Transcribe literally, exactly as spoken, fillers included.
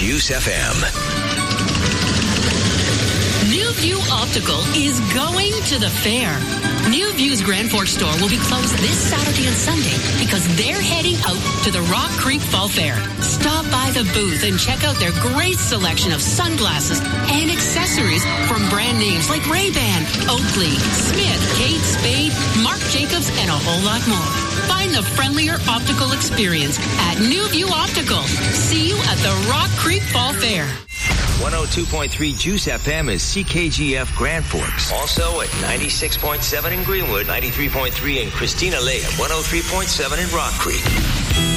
Juice F M. New View Optical is going to the fair. New View's Grand Forks store will be closed this Saturday and Sunday because they're heading out to the Rock Creek Fall Fair. Stop by the booth and check out their great selection of sunglasses and accessories from brand names like Ray-Ban, Oakley, Smith, Kate Spade, Marc Jacobs, and a whole lot more. Find the friendlier optical experience at New View Optical. See you at the Rock Creek Fall Fair. one oh two point three Juice F M is C K G F Grand Forks. Also at ninety-six point seven in Greenwood, ninety-three point three in Christina Lake, and one oh three point seven in Rock Creek.